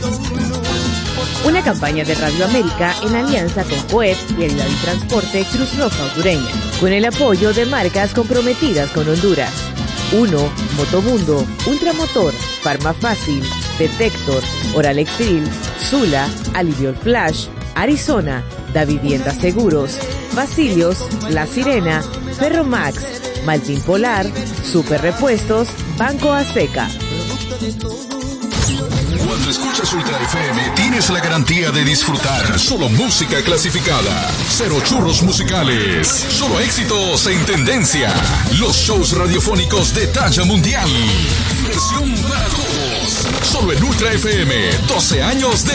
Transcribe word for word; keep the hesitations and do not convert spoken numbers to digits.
Una campaña de Radio América en alianza con Coep, Vialidad y Transporte Cruz Roja Hondureña, con el apoyo de marcas comprometidas con Honduras. uno. Motomundo, Ultramotor, Farmafácil, Detector, Oralextril, Zula, Aliviol Flash, Arizona, Davivienda Seguros, Basilios, La Sirena, Ferromax, Maltín Polar, Super Repuestos, Banco Azteca. Cuando escuchas Ultra F M, tienes la garantía de disfrutar solo música clasificada. Cero churros musicales. Solo éxitos en tendencia. Los shows radiofónicos de talla mundial. Diversión para todos. Solo en Ultra F M. doce años de